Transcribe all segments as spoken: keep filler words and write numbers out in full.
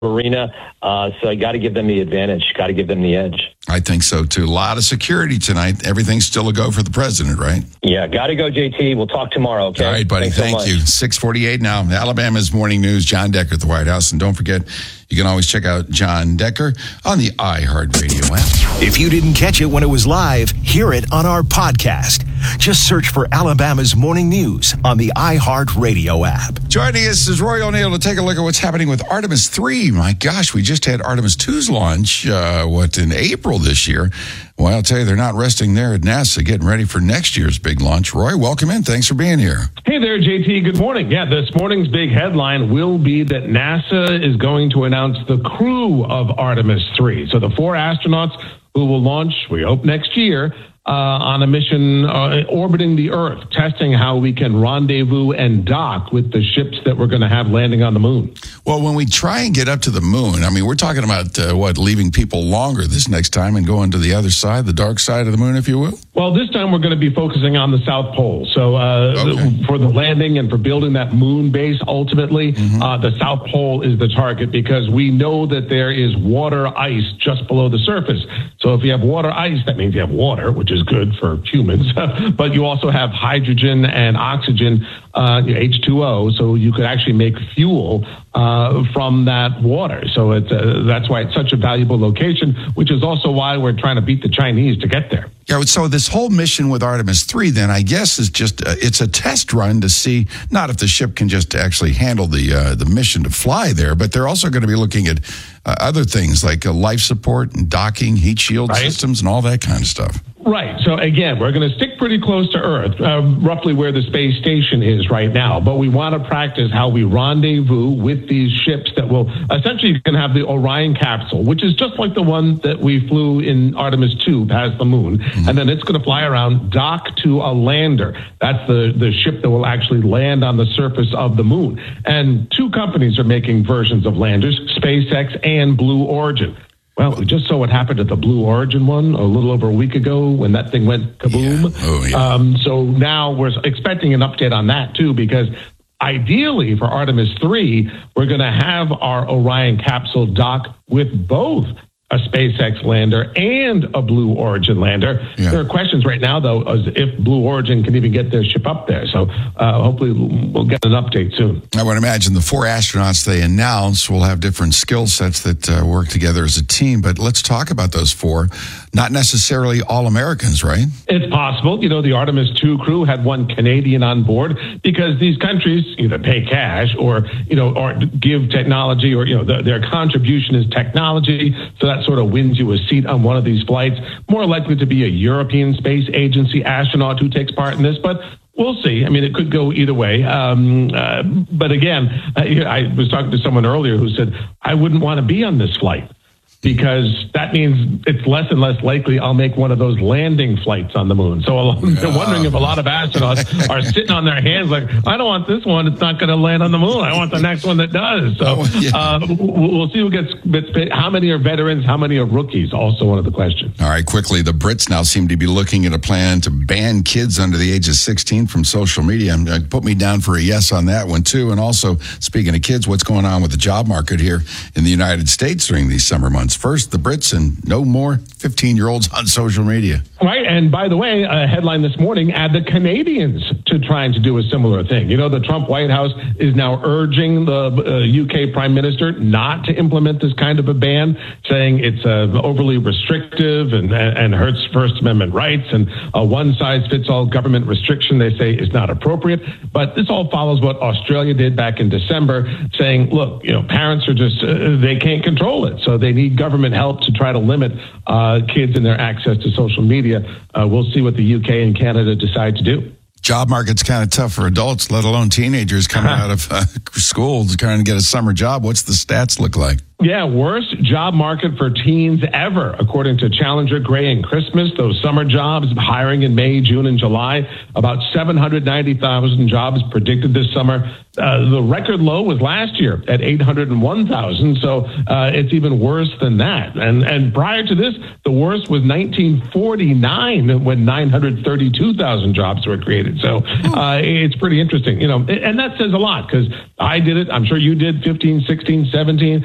arena. Uh, so I got to give them the advantage. Got to give them the edge. I think so, too. A lot of security tonight. Everything's still a go for the president, right? Yeah, got to go, J T. We'll talk tomorrow, okay? All right, buddy. Thanks Thank so you. six forty-eight now. Alabama's Morning News. John Decker at the White House. And don't forget, you can always check out John Decker on the iHeartRadio app. If you didn't catch it when it was live, hear it on our podcast. Just search for Alabama's Morning News on the iHeartRadio app. Joining us is Roy O'Neill to take a look at what's happening with Artemis three. My gosh, we just had Artemis two's launch, uh, what, in April this year. Well, I'll tell you, they're not resting there at NASA, getting ready for next year's big launch. Roy, welcome in. Thanks for being here. Hey there, J T. Good morning. Yeah, this morning's big headline will be that NASA is going to announce the crew of Artemis three. So the four astronauts who will launch, we hope, next year, Uh, on a mission uh, orbiting the Earth, testing how we can rendezvous and dock with the ships that we're going to have landing on the moon. Well, when we try and get up to the moon, I mean, we're talking about, uh, what, leaving people longer this next time and going to the other side, the dark side of the moon, if you will? Well, this time we're going to be focusing on the South Pole. So uh, okay. the, for the landing and for building that moon base, ultimately, mm-hmm. uh, the South Pole is the target because we know that there is water ice just below the surface. So if you have water ice, that means you have water, which is good for humans, but you also have hydrogen and oxygen, uh, H two O, so you could actually make fuel uh, from that water. So it's, uh, that's why it's such a valuable location, which is also why we're trying to beat the Chinese to get there. Yeah, so this whole mission with Artemis three, then, I guess, is just, uh, it's a test run to see, not if the ship can just actually handle the uh, the mission to fly there, but they're also going to be looking at uh, other things like uh, life support and docking, heat shield right. systems, and all that kind of stuff. Right. So again, we're going to stick pretty close to Earth, uh, roughly where the space station is right now. But we want to practice how we rendezvous with these ships that will essentially you can have the Orion capsule, which is just like the one that we flew in Artemis two past the moon. Mm-hmm. And then it's going to fly around, dock to a lander. That's the, the ship that will actually land on the surface of the moon. And two companies are making versions of landers, SpaceX and Blue Origin. Well, we just saw what happened at the Blue Origin one a little over a week ago when that thing went kaboom. Yeah. Oh, yeah. Um, so now we're expecting an update on that, too, because ideally for Artemis three, we're going to have our Orion capsule dock with both a SpaceX lander and a Blue Origin lander. Yeah. There are questions right now, though, as if Blue Origin can even get their ship up there. So uh, hopefully we'll get an update soon. I would imagine the four astronauts they announced will have different skill sets that uh, work together as a team. But let's talk about those four. Not necessarily all Americans, right? It's possible. You know, the Artemis two crew had one Canadian on board because these countries either pay cash or, you know, or give technology or, you know, the, their contribution is technology. So that sort of wins you a seat on one of these flights. More likely to be a European Space Agency astronaut who takes part in this, but we'll see. I mean, it could go either way. Um, uh, but again, I, I was talking to someone earlier who said, I wouldn't want to be on this flight, because that means it's less and less likely I'll make one of those landing flights on the moon. So I'm wondering if a lot of astronauts are sitting on their hands like, I don't want this one. It's not going to land on the moon. I want the next one that does. So oh, yeah. uh, we'll see who gets, gets how many are veterans, how many are rookies, also one of the questions. All right, quickly, the Brits now seem to be looking at a plan to ban kids under the age of sixteen from social media. Uh, put me down for a yes on that one, too. And also, speaking of kids, what's going on with the job market here in the United States during these summer months? First, the Brits, and no more fifteen-year-olds on social media. Right, and by the way, a headline this morning, add the Canadians to trying to do a similar thing. You know, the Trump White House is now urging the uh, U K Prime Minister not to implement this kind of a ban, saying it's uh, overly restrictive and, and hurts First Amendment rights, and a one-size-fits-all government restriction, they say, is not appropriate. But this all follows what Australia did back in December, saying, look, you know, parents are just, uh, they can't control it, so they need government help to try to limit uh, kids and their access to social media. Uh, we'll see what the U K and Canada decide to do. Job market's kind of tough for adults, let alone teenagers coming out of uh, school to kind of get a summer job. What's the stats look like? Yeah, worst job market for teens ever, according to Challenger, Gray, and Christmas. Those summer jobs, hiring in May, June, and July, about seven hundred ninety thousand jobs predicted this summer. Uh, the record low was last year at eight hundred one thousand, so uh, it's even worse than that. And and prior to this, the worst was nineteen forty-nine, when nine hundred thirty-two thousand jobs were created. So uh, it's pretty interesting, you know, and that says a lot, because I did it. I'm sure you did, fifteen, sixteen, seventeen. You try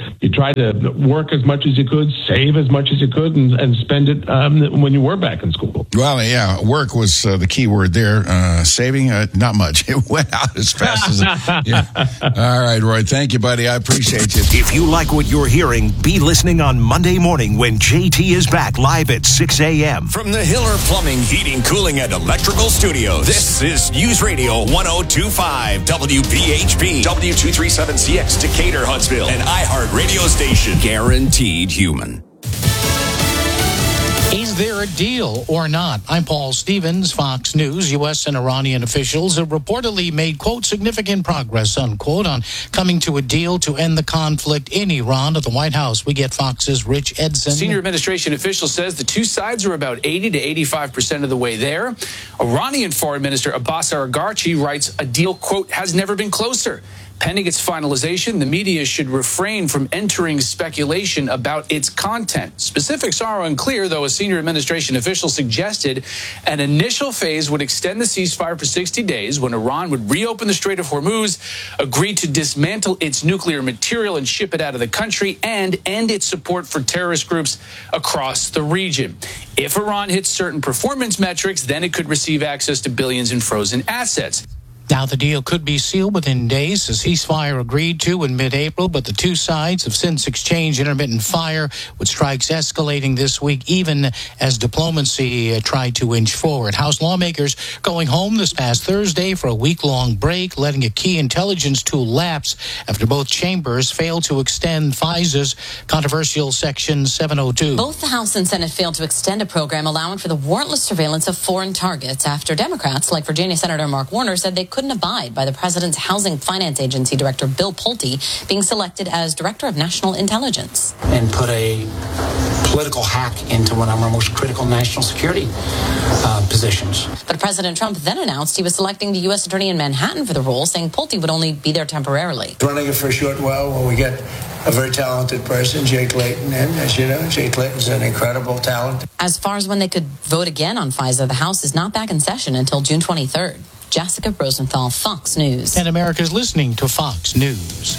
try to work as much as you could, save as much as you could, and, and spend it um, when you were back in school. Well, yeah, work was uh, the key word there. Uh, saving, uh, not much. It went out as fast as it. Yeah. All right, Roy. Thank you, buddy. I appreciate you. If you like what you're hearing, be listening on Monday morning when J T is back live at six a.m. From the Hiller Plumbing, Heating, Cooling, and Electrical Studios, this is News Radio one oh two point five W B H P, W two thirty-seven C X Decatur, Huntsville, an iHeart radio station. Guaranteed human. Is there a deal or not? I'm Paul Stevens, Fox News. U S and Iranian officials have reportedly made, quote, significant progress, unquote, on coming to a deal to end the conflict in Iran. At the White House, we get Fox's Rich Edson. Senior administration official says the two sides are about eighty to eighty-five percent of the way there. Iranian Foreign Minister Abbas Araghchi writes a deal, quote, has never been closer. Pending its finalization, the media should refrain from entering speculation about its content. Specifics are unclear, though a senior administration official suggested an initial phase would extend the ceasefire for sixty days when Iran would reopen the Strait of Hormuz, agree to dismantle its nuclear material and ship it out of the country, and end its support for terrorist groups across the region. If Iran hits certain performance metrics, then it could receive access to billions in frozen assets. Now, the deal could be sealed within days. The ceasefire agreed to in mid-April, but the two sides have since exchanged intermittent fire, with strikes escalating this week, even as diplomacy uh, tried to inch forward. House lawmakers going home this past Thursday for a week-long break, letting a key intelligence tool lapse after both chambers failed to extend FISA's controversial Section seven oh two. Both the House and Senate failed to extend a program allowing for the warrantless surveillance of foreign targets after Democrats, like Virginia Senator Mark Warner, said they couldn't abide by the president's Housing Finance Agency director, Bill Pulte, being selected as Director of National Intelligence. And put a political hack into one of our most critical national security uh, positions. But President Trump then announced he was selecting the U S attorney in Manhattan for the role, saying Pulte would only be there temporarily. Running it for a short while while we get a very talented person, Jake Layton, and as you know, Jake Layton's an incredible talent. As far as when they could vote again on FISA, the House is not back in session until June twenty-third. Jessica Rosenthal, Fox News. And America's listening to Fox News.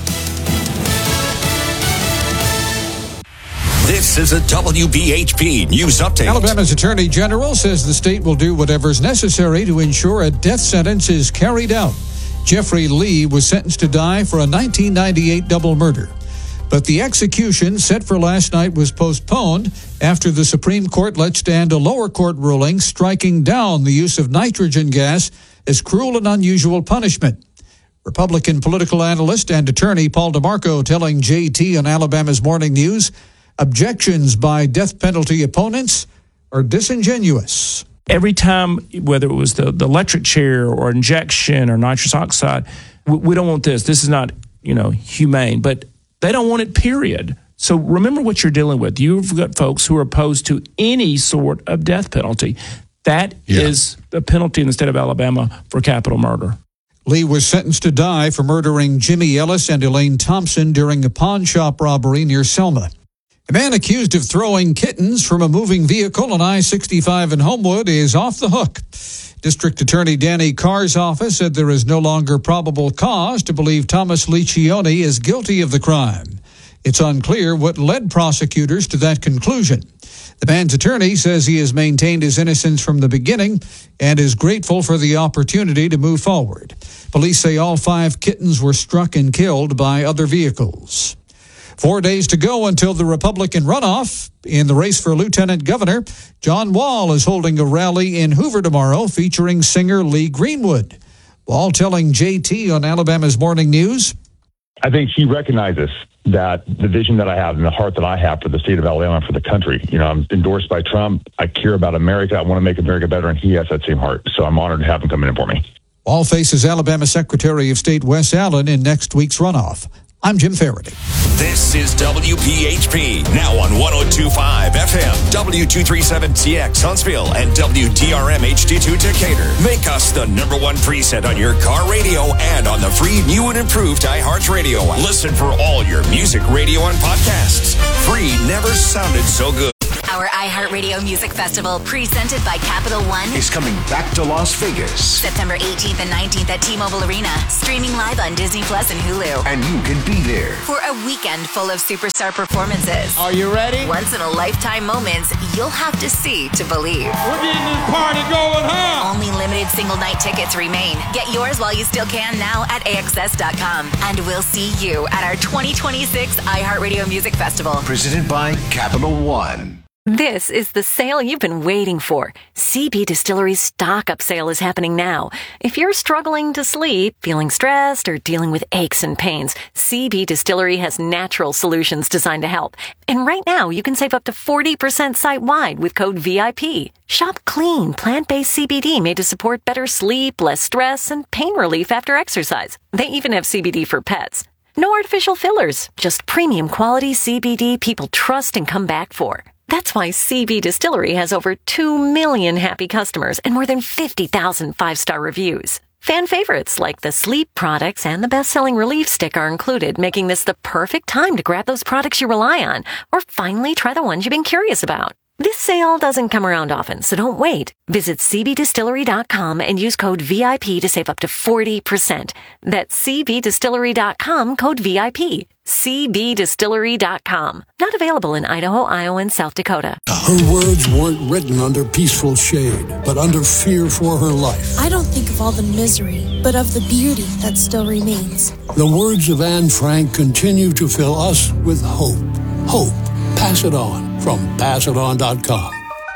This is a W B H P News Update. Alabama's Attorney General says the state will do whatever is necessary to ensure a death sentence is carried out. Jeffrey Lee was sentenced to die for a nineteen ninety-eight double murder. But the execution set for last night was postponed after the Supreme Court let stand a lower court ruling striking down the use of nitrogen gas as cruel and unusual punishment. Republican political analyst and attorney Paul DeMarco telling J T on Alabama's Morning News, objections by death penalty opponents are disingenuous. Every time, whether it was the, the electric chair or injection or nitrous oxide, we, we don't want this. This is not, you know, humane. But they don't want it, period. So remember what you're dealing with. You've got folks who are opposed to any sort of death penalty. That yeah. is the penalty in the state of Alabama for capital murder. Lee was sentenced to die for murdering Jimmy Ellis and Elaine Thompson during a pawn shop robbery near Selma. A man accused of throwing kittens from a moving vehicle on I sixty-five in Homewood is off the hook. District Attorney Danny Carr's office said there is no longer probable cause to believe Thomas Liccione is guilty of the crime. It's unclear what led prosecutors to that conclusion. The man's attorney says he has maintained his innocence from the beginning and is grateful for the opportunity to move forward. Police say all five kittens were struck and killed by other vehicles. Four days to go until the Republican runoff. In the race for lieutenant governor, John Wall is holding a rally in Hoover tomorrow featuring singer Lee Greenwood. Wall telling J T on Alabama's Morning News, I think he recognizes that the vision that I have and the heart that I have for the state of Alabama, for the country. You know, I'm endorsed by Trump. I care about America. I want to make America better, and he has that same heart. So I'm honored to have him come in for me. Wall faces Alabama Secretary of State Wes Allen in next week's runoff. I'm Jim Faraday. This is W P H P, now on one oh two point five F M, W two thirty-seven C X Huntsville, and W D R M H D two Decatur. Make us the number one preset on your car radio and on the free new and improved iHeartRadio app. Listen for all your music, radio, and podcasts. Free never sounded so good. Our iHeartRadio Music Festival, presented by Capital One, is coming back to Las Vegas. September eighteenth and nineteenth at T-Mobile Arena, streaming live on Disney Plus and Hulu. And you can be there for a weekend full of superstar performances. Are you ready? Once-in-a-lifetime moments you'll have to see to believe. We're getting this party going, huh? Only limited single-night tickets remain. Get yours while you still can now at A X S dot com. And we'll see you at our twenty twenty-six iHeartRadio Music Festival. Presented by Capital One. This is the sale you've been waiting for. C B Distillery's stock-up sale is happening now. If you're struggling to sleep, feeling stressed, or dealing with aches and pains, C B Distillery has natural solutions designed to help. And right now, you can save up to forty percent site-wide with code V I P. Shop clean, plant-based C B D made to support better sleep, less stress, and pain relief after exercise. They even have C B D for pets. No artificial fillers, just premium quality C B D people trust and come back for. That's why C B Distillery has over two million happy customers and more than fifty thousand five-star reviews. Fan favorites like the sleep products and the best-selling Relief Stick are included, making this the perfect time to grab those products you rely on or finally try the ones you've been curious about. This sale doesn't come around often, so don't wait. Visit C B distillery dot com and use code V I P to save up to forty percent. That's C B distillery dot com, code V I P. C B distillery dot com. Not available in Idaho, Iowa, and South Dakota. Her words weren't written under peaceful shade, but under fear for her life. I don't think of all the misery, but of the beauty that still remains. The words of Anne Frank continue to fill us with hope. Hope. Pass it on from pass it on dot com.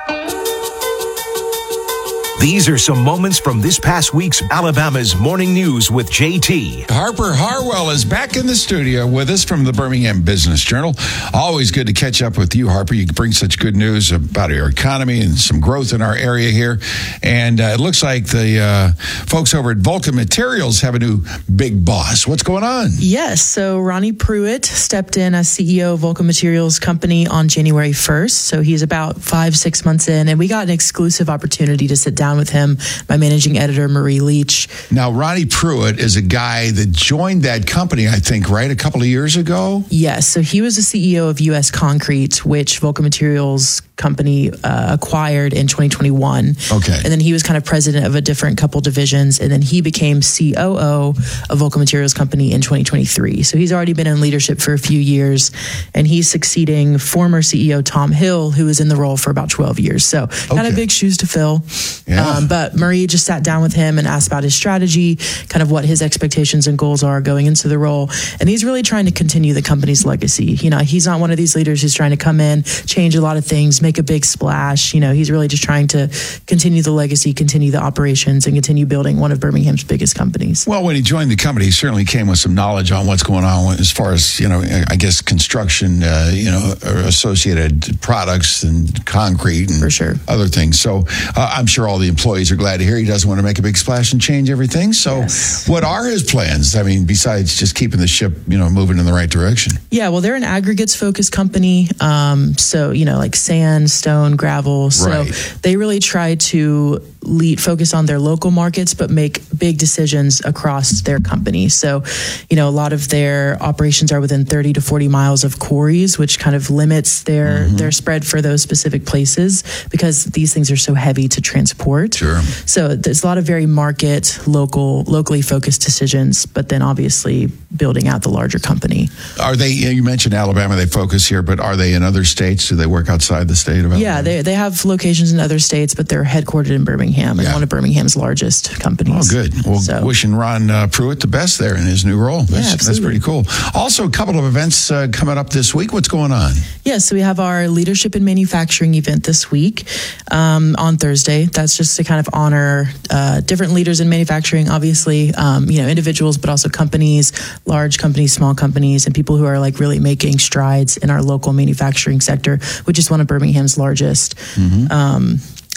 These are some moments from this past week's Alabama's Morning News with J T. Harper Harwell is back in the studio with us from the Birmingham Business Journal. Always good to catch up with you, Harper. You bring such good news about our economy and some growth in our area here. And uh, it looks like the uh, folks over at Vulcan Materials have a new big boss. What's going on? Yes. So Ronnie Pruitt stepped in as C E O of Vulcan Materials Company on January first. So he's about five, six months in. And we got an exclusive opportunity to sit down with him, my managing editor, Marie Leach. Now, Ronnie Pruitt is a guy that joined that company, I think, right, a couple of years ago? Yes. So he was the C E O of U S Concrete, which Vulcan Materials Company uh, acquired in twenty twenty-one. Okay. And then he was kind of president of a different couple divisions. And then he became C O O of Vulcan Materials Company in twenty twenty-three. So he's already been in leadership for a few years. And he's succeeding former C E O Tom Hill, who was in the role for about twelve years. So kind Okay. of big shoes to fill. Yeah. Um, but Marie just sat down with him and asked about his strategy, kind of what his expectations and goals are going into the role. And he's really trying to continue the company's legacy. You know, he's not one of these leaders who's trying to come in, change a lot of things, make a big splash. You know, he's really just trying to continue the legacy, continue the operations, and continue building one of Birmingham's biggest companies. Well, when he joined the company, he certainly came with some knowledge on what's going on as far as, you know, I guess construction, uh, you know, associated products and concrete and For sure. other things. So uh, I'm sure all the employees are glad to hear he doesn't want to make a big splash and change everything. So Yes. what are his plans? I mean, besides just keeping the ship, you know, moving in the right direction? Yeah, well, they're an aggregates focused company. Um, so, you know, like sand, stone, gravel. So Right. they really try to lead, focus on their local markets, but make big decisions across their company. So, you know, a lot of their operations are within thirty to forty miles of quarries, which kind of limits their, Mm-hmm. their spread for those specific places because these things are so heavy to transport. Sure. So there's a lot of very market, local, locally focused decisions, but then obviously building out the larger company. Are they, you mentioned Alabama, they focus here, but are they in other states? Do they work outside the state of Alabama? Yeah, they they have locations in other states, but they're headquartered in Birmingham and Yeah. one of Birmingham's largest Oh, companies. good. Well, So- wishing Ron uh, Pruitt the best there in his new role. That's, that's absolutely. pretty cool. Also, a couple of events uh, coming up this week. What's going on? Yes, so we have our Leadership in Manufacturing event this week um, on Thursday. That's just to kind of honor uh, different leaders in manufacturing, obviously, um, you know, individuals, but also companies, large companies, small companies, and people who are like really making strides in our local manufacturing sector, which is one of Birmingham's largest. Mm-hmm. Um,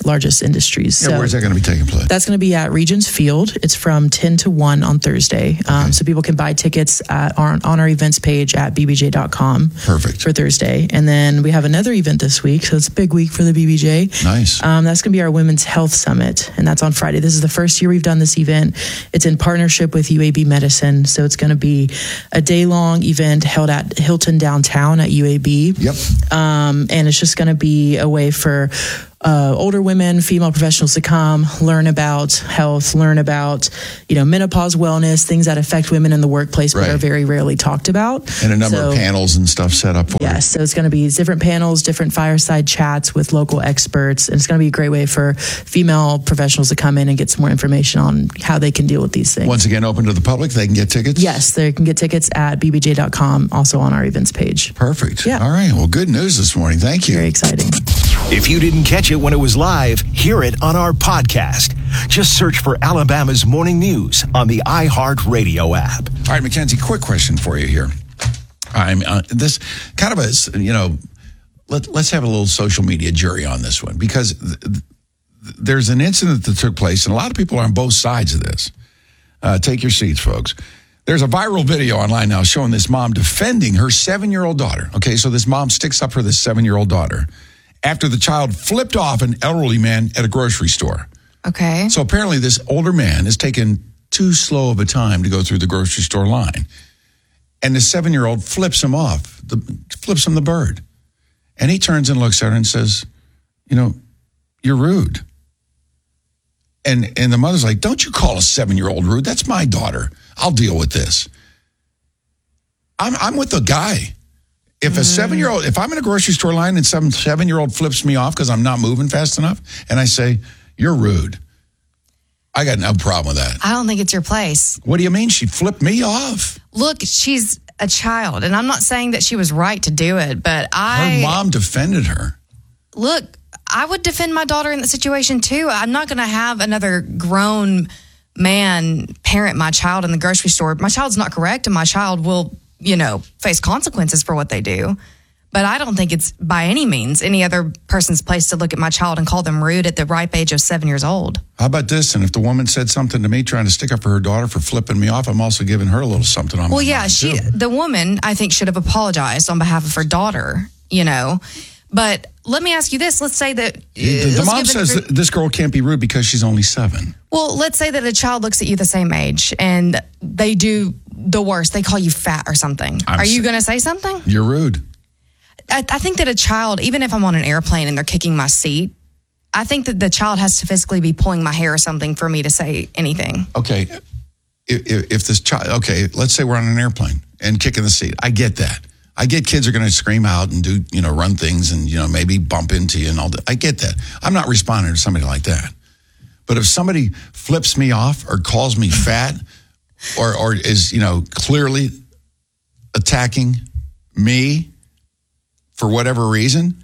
largest industries. Yeah, so where's that going to be taking place? That's going to be at Regents Field. It's from ten to one on Thursday. Um, okay. So people can buy tickets at our, on our events page at b b j dot com. Perfect. For Thursday. And then we have another event this week. So it's a big week for the B B J. Nice. Um, that's going to be our Women's Health Summit. And that's on Friday. This is the first year we've done this event. It's in partnership with U A B Medicine. So it's going to be a day-long event held at Hilton downtown at U A B. Yep. Um, and it's just going to be a way for Uh, older women, female professionals to come, learn about health, learn about, you know, menopause wellness, things that affect women in the workplace right. but are very rarely talked about. And a number so, of panels and stuff set up for yes, it. Yes, so it's going to be different panels, different fireside chats with local experts. And it's going to be a great way for female professionals to come in and get some more information on how they can deal with these things. Once again, open to the public, they can get tickets? Yes, they can get tickets at b b j dot com, also on our events page. Perfect. Yeah. All right. Well, good news this morning. Thank you. Very exciting. If you didn't catch it when it was live, hear it on our podcast. Just search for Alabama's Morning News on the iHeartRadio app. All right, Mackenzie, quick question for you here. I'm uh, this kind of a, you know, let, let's have a little social media jury on this one, because th- th- there's an incident that took place, and a lot of people are on both sides of this. Uh, take your seats, folks. There's a viral video online now showing this mom defending her seven-year-old daughter. Okay, so this mom sticks up for this seven-year-old daughter after the child flipped off an elderly man at a grocery store. Okay. So apparently this older man is taking too slow of a time to go through the grocery store line. And the seven-year-old flips him off, the, flips him the bird. And he turns and looks at her and says, you know, you're rude. And and the mother's like, don't you call a seven-year-old rude. That's my daughter. I'll deal with this. I'm I'm with the guy. If a seven-year-old, if I'm in a grocery store line and some seven-year-old flips me off because I'm not moving fast enough, and I say, you're rude, I got no problem with that. I don't think it's your place. What do you mean? She flipped me off. Look, she's a child, and I'm not saying that she was right to do it, but I... Her mom defended her. Look, I would defend my daughter in that situation, too. I'm not going to have another grown man parent my child in the grocery store. My child's not correct, and my child will... you know, face consequences for what they do. But I don't think it's by any means any other person's place to look at my child and call them rude at the ripe age of seven years old. How about this? And if the woman said something to me trying to stick up for her daughter for flipping me off, I'm also giving her a little something on well, my yeah, mind she, too. the woman, I think, should have apologized on behalf of her daughter, you know. But let me ask you this. Let's say that... Uh, the the mom says that this girl can't be rude because she's only seven. Well, let's say that a child looks at you the same age and they do the worst. They call you fat or something. I'm Are you sa- going to say something? You're rude. I, I think that a child, even if I'm on an airplane and they're kicking my seat, I think that the child has to physically be pulling my hair or something for me to say anything. Okay. If, if, if this child, okay, let's say we're on an airplane and kicking the seat. I get that. I get kids are going to scream out and do, you know, run things and, you know, maybe bump into you and all that. I get that. I'm not responding to somebody like that. But if somebody flips me off or calls me fat or, or is, you know, clearly attacking me for whatever reason,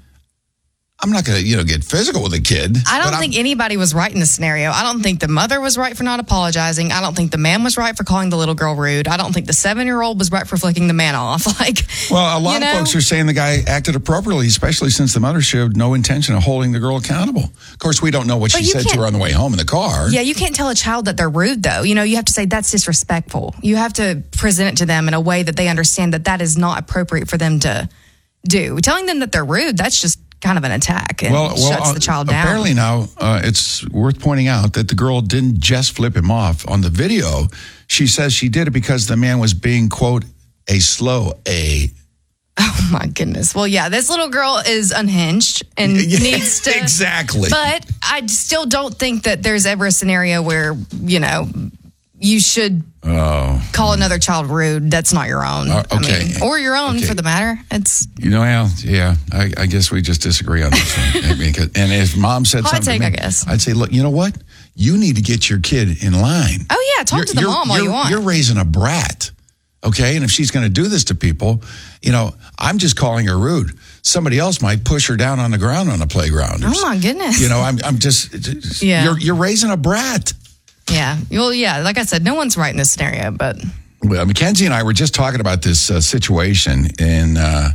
I'm not going to, you know, get physical with a kid. I don't but think I'm, anybody was right in this scenario. I don't think the mother was right for not apologizing. I don't think the man was right for calling the little girl rude. I don't think the seven-year-old was right for flicking the man off. Like, well, a lot you know? of folks are saying the guy acted appropriately, especially since the mother showed no intention of holding the girl accountable. Of course, we don't know what But she you said to can't- her on the way home in the car. Yeah, you can't tell a child that they're rude, though. You know, you have to say that's disrespectful. You have to present it to them in a way that they understand that that is not appropriate for them to do. Telling them that they're rude, that's just kind of an attack and well, well, shuts the child down. Apparently now, uh, it's worth pointing out that the girl didn't just flip him off. On the video, she says she did it because the man was being, quote, a slow A. Oh, my goodness. Well, yeah, this little girl is unhinged and Yeah, needs to... exactly. But I still don't think that there's ever a scenario where, you know, you should oh. call another child rude. That's not your own. Uh, okay. I mean, or your own, Okay. for the matter. It's You know, Al, yeah, I, I guess we just disagree on this one. I mean, 'cause- and if mom said Hot something take, to I me, guess. I'd say, look, you know what? You need to get your kid in line. Oh, yeah, talk You're- to the you're- mom all you you're- want. You're raising a brat, okay? And if she's going to do this to people, you know, I'm just calling her rude. Somebody else might push her down on the ground on the playground. or Oh, my goodness. You know, I'm, I'm just, Yeah. you're, you're raising a brat. Yeah. Well, yeah, like I said, no one's right in this scenario, but... Well, Mackenzie and I were just talking about this uh, situation in uh, a grocery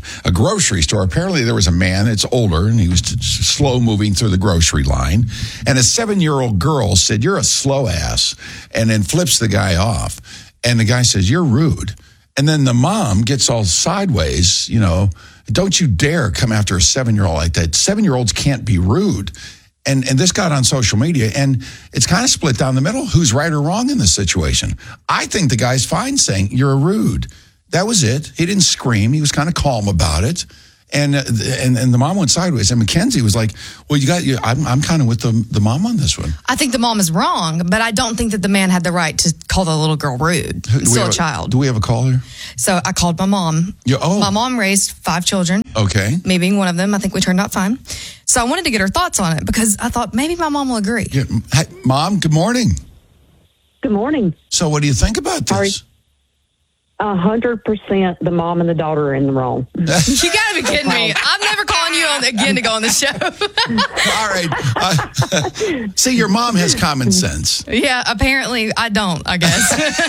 grocery store. Apparently there was a man that's older and he was t- slow moving through the grocery line. And a seven-year-old girl said, "You're a slow ass," and then flips the guy off. And the guy says, "You're rude." And then the mom gets all sideways, you know, "Don't you dare come after a seven-year-old like that. Seven-year-olds can't be rude." And and this got on social media, and it's kind of split down the middle. Who's right or wrong in this situation? I think the guy's fine saying, "You're a rude." That was it. He didn't scream. He was kind of calm about it. And uh, and and the mom went sideways. And Mackenzie was like, "Well, you got you. I'm I'm kind of with the the mom on this one." I think the mom is wrong, but I don't think that the man had the right to call the little girl rude. It's still a child. Do we have a call here? So I called my mom. You, oh. My mom raised five children. Okay. Me being one of them. I think we turned out fine. So I wanted to get her thoughts on it because I thought maybe my mom will agree. Yeah. Hi, Mom, good morning. Good morning. So what do you think about this? A hundred percent the mom and the daughter are in the wrong. You gotta be kidding me. I'm never calling you on again to go on the show. All right. Uh, see, your mom has common sense. Yeah, apparently I don't, I guess.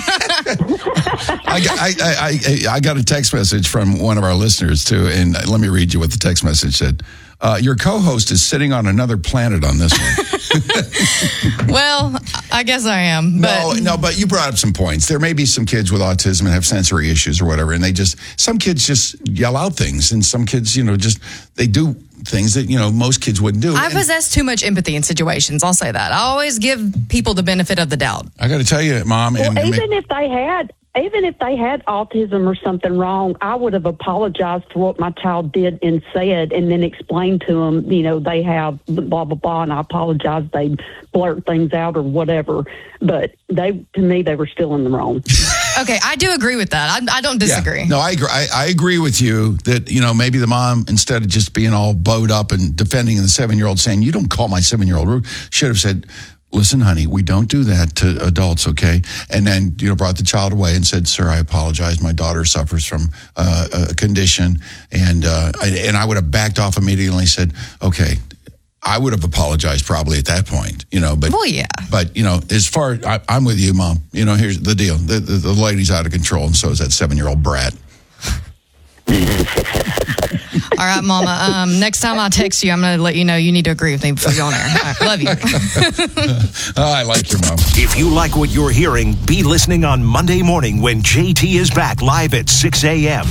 I, got, I, I, I, I got a text message from one of our listeners, too, and let me read you what the text message said. Uh, your co-host is sitting on another planet on this one. Well, I guess I am. But. No, no, but you brought up some points. There may be some kids with autism and have sensory issues or whatever, and they just, some kids just yell out things, and some kids, you know, just, they do things that, you know, most kids wouldn't do. I possess too much empathy in situations. I'll say that. I always give people the benefit of the doubt. I got to tell you, Mom. Well, and, even if they had... Even if they had autism or something wrong, I would have apologized for what my child did and said, and then explained to them, you know, they have blah, blah, blah, and I apologize. They blurt things out or whatever. But they, to me, they were still in the wrong. Okay, I do agree with that. I, I don't disagree. Yeah. No, I agree. I, I agree with you that, you know, maybe the mom, instead of just being all bowed up and defending the seven-year-old, saying, "You don't call my seven-year-old rude," should have said, "Listen, honey, we don't do that to adults, okay?" And then, you know, brought the child away and said, "Sir, I apologize. My daughter suffers from uh, a condition." And uh, I, and I would have backed off immediately and said, "Okay." I would have apologized probably at that point, you know. But well, yeah. But, you know, as far, I, I'm with you, Mom. You know, here's the deal. The, the, the lady's out of control, and so is that seven-year-old brat. All right, Mama. Um, next time I text you, I'm going to let you know you need to agree with me before you go on air. All right, love you. Oh, I like your mom. If you like what you're hearing, be listening on Monday morning when J T is back live at six a.m.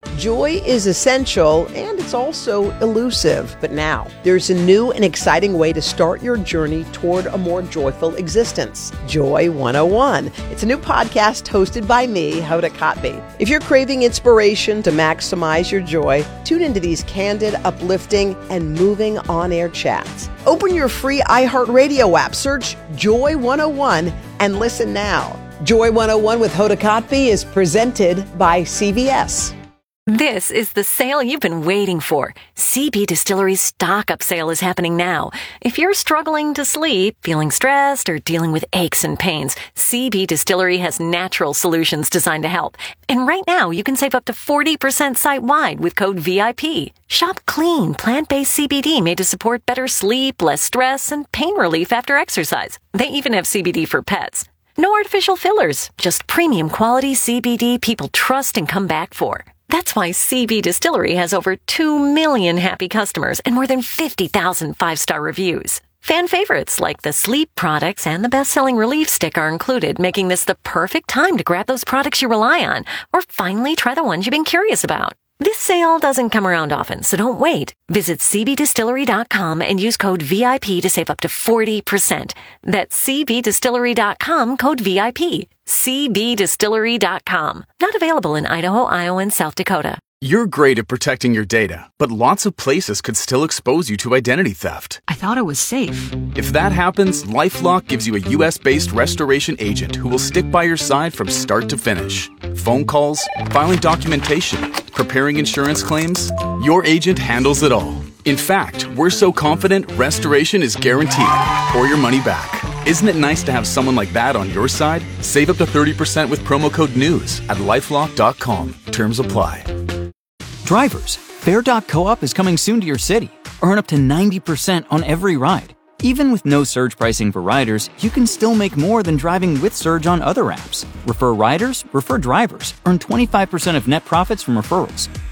Joy is essential, and it's also elusive. But now, there's a new and exciting way to start your journey toward a more joyful existence. Joy one oh one. It's a new podcast hosted by me, Hoda Kotb. If you're craving inspiration to maximize your joy, tune into these candid, uplifting, and moving on-air chats. Open your free iHeartRadio app, search Joy one oh one, and listen now. Joy one oh one with Hoda Kotb is presented by C V S. This is the sale you've been waiting for. C B Distillery's stock-up sale is happening now. If you're struggling to sleep, feeling stressed, or dealing with aches and pains, C B Distillery has natural solutions designed to help. And right now, you can save up to forty percent site-wide with code V I P. Shop clean, plant-based C B D made to support better sleep, less stress, and pain relief after exercise. They even have C B D for pets. No artificial fillers, just premium quality C B D people trust and come back for. That's why C B Distillery has over two million happy customers and more than fifty thousand five-star reviews. Fan favorites like the sleep products and the best-selling relief stick are included, making this the perfect time to grab those products you rely on or finally try the ones you've been curious about. This sale doesn't come around often, so don't wait. Visit c b distillery dot com and use code V I P to save up to forty percent. That's c b distillery dot com, code V I P. c b distillery dot com. Not available in Idaho, Iowa, and South Dakota. You're great at protecting your data, but lots of places could still expose you to identity theft. I thought it was safe. If that happens, LifeLock gives you a U S-based restoration agent who will stick by your side from start to finish. Phone calls, filing documentation, preparing insurance claims, your agent handles it all. In fact, we're so confident restoration is guaranteed or your money back. Isn't it nice to have someone like that on your side? Save up to thirty percent with promo code NEWS at lifelock dot com. Terms apply. Drivers, Fare dot coop is coming soon to your city. Earn up to ninety percent on every ride. Even with no surge pricing for riders, you can still make more than driving with Surge on other apps. Refer riders, refer drivers. Earn twenty-five percent of net profits from referrals.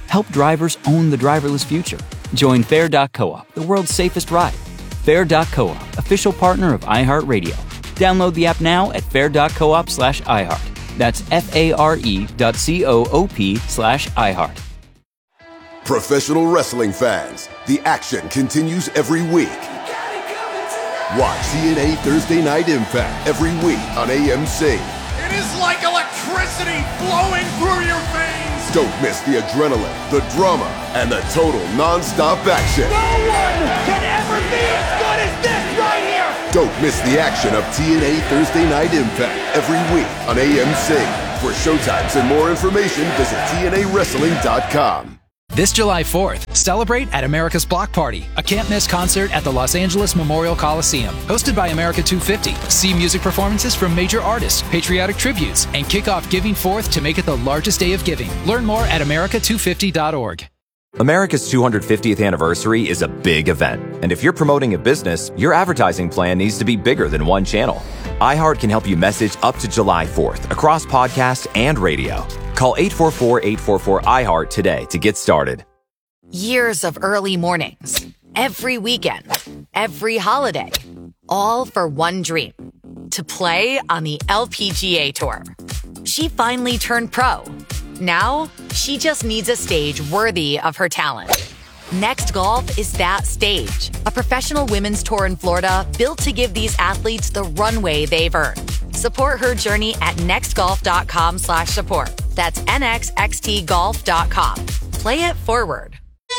Help drivers own the driverless future. Join Fair dot coop, the world's safest ride. Fair dot coop, official partner of iHeartRadio. Download the app now at fair dot coop slash iHeart. That's F-A-R-E dot C-O-O-P slash iHeart. Professional wrestling fans, the action continues every week. Watch T N A Thursday Night Impact every week on A M C. It is like electricity flowing through your veins. Don't miss the adrenaline, the drama, and the total non-stop action. No one can ever be as good as this right here. Don't miss the action of T N A Thursday Night Impact every week on A M C. For showtimes and more information, visit T N A wrestling dot com. This July fourth, celebrate at America's Block Party, a can't-miss concert at the Los Angeles Memorial Coliseum. Hosted by America two fifty. See music performances from major artists, patriotic tributes, and kick off Giving Forth to make it the largest day of giving. Learn more at America two fifty dot org. America's two hundred fiftieth anniversary is a big event. And if you're promoting a business, your advertising plan needs to be bigger than one channel. iHeart can help you message up to July fourth across podcasts and radio. Call eight four four, eight four four, I HEART today to get started. Years of early mornings, every weekend, every holiday, all for one dream, to play on the L P G A Tour. She finally turned pro. Now, she just needs a stage worthy of her talent. Next Golf is that stage, a professional women's tour in Florida built to give these athletes the runway they've earned. Support her journey at next golf dot com slash support. That's N X X T golf dot com. Play it forward.